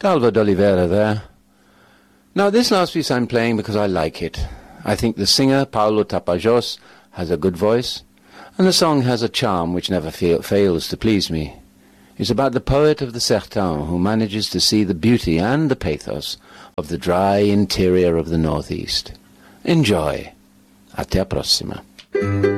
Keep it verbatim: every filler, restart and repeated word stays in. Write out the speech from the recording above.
Dalva d'Oliveira there. Now this last piece I'm playing because I like it. I think the singer, Paulo Tapajós, has a good voice, and the song has a charm which never fa- fails to please me. It's about the poet of the Sertão who manages to see the beauty and the pathos of the dry interior of the northeast. Enjoy. Até a próxima.